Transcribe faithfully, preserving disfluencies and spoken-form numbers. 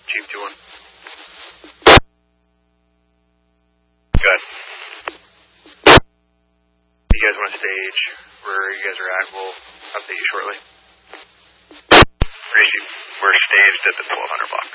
Chief two one. Good. You guys want to stage where you guys are at? We'll update you shortly. Gracie, we're staged at the twelve hundred block.